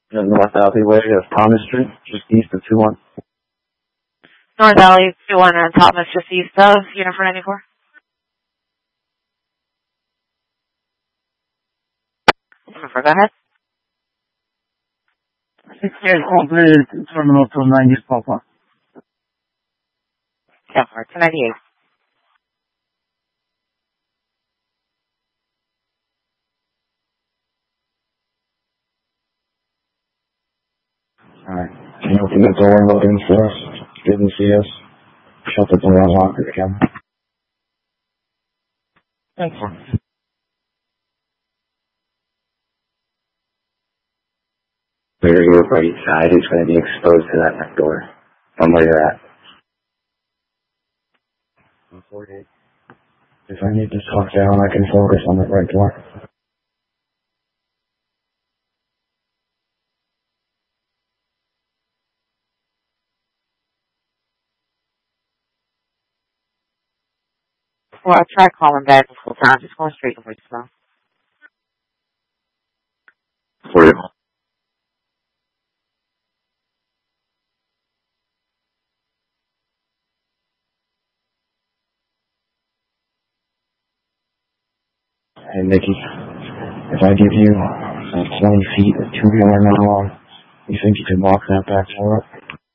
North Alleyway of Thomas Street, just east of 21. North Alley 21 and Thomas, just east of Unit 494. Go ahead. 68 Oakland Terminal 290 Papa. Yeah, 298. Alright. Can you open the door and look in for us? Didn't see us. Shut the door and lock it again. Thanks. Where your right side is going to be exposed to that back door from where you're at. 148. If I need to talk down, I can focus on that right door. Well, I tried calling back a couple times. Just going straight to voicemail. 40. Hey, Nikki, if I give you 20 feet of 2-wheeler now, you think you can walk that back door up?